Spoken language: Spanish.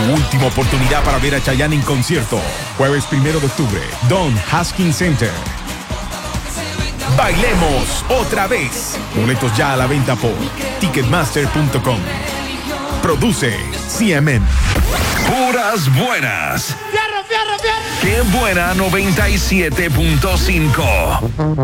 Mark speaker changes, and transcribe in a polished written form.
Speaker 1: última oportunidad para ver a Chayanne en concierto. Jueves 1 de octubre, Don Haskins Center. Bailemos otra vez. Boletos ya a la venta por Ticketmaster.com. Produce CMN.
Speaker 2: Puras buenas.
Speaker 3: ¡Fierro, fierro, fierro!
Speaker 2: ¡Qué buena 97.5!